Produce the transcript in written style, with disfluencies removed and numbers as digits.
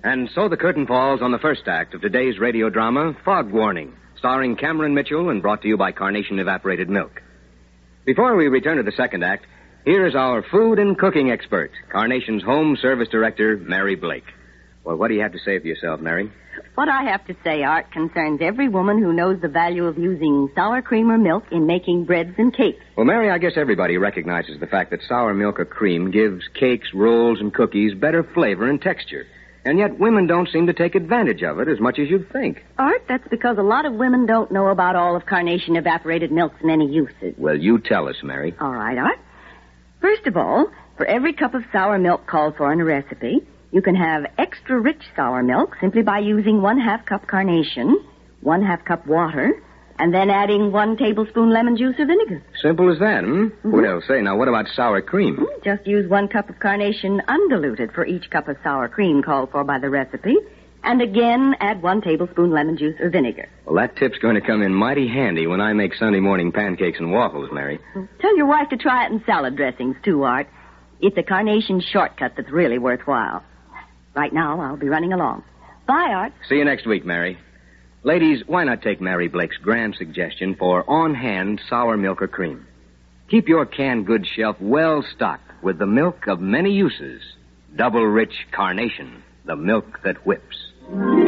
And so the curtain falls on the first act of today's radio drama, Fog Warning, starring Cameron Mitchell and brought to you by Carnation Evaporated Milk. Before we return to the second act, here's our food and cooking expert, Carnation's Home Service Director, Mary Blake. Well, what do you have to say for yourself, Mary? What I have to say, Art, concerns every woman who knows the value of using sour cream or milk in making breads and cakes. Well, Mary, I guess everybody recognizes the fact that sour milk or cream gives cakes, rolls, and cookies better flavor and texture. And yet women don't seem to take advantage of it as much as you'd think. Art, that's because a lot of women don't know about all of Carnation Evaporated Milk's many uses. Well, you tell us, Mary. All right, Art. First of all, for every cup of sour milk called for in a recipe, you can have extra rich sour milk simply by using 1/2 cup Carnation, 1/2 cup water, and then adding 1 tablespoon lemon juice or vinegar. Simple as that, hmm? Mm-hmm. Well, say, now what about sour cream? Just use 1 cup of Carnation undiluted for each cup of sour cream called for by the recipe, and again add 1 tablespoon lemon juice or vinegar. Well, that tip's going to come in mighty handy when I make Sunday morning pancakes and waffles, Mary. Tell your wife to try it in salad dressings, too, Art. It's a Carnation shortcut that's really worthwhile. Right now, I'll be running along. Bye, Art. See you next week, Mary. Ladies, why not take Mary Blake's grand suggestion for on-hand sour milk or cream? Keep your canned goods shelf well stocked with the milk of many uses. Double rich Carnation, the milk that whips.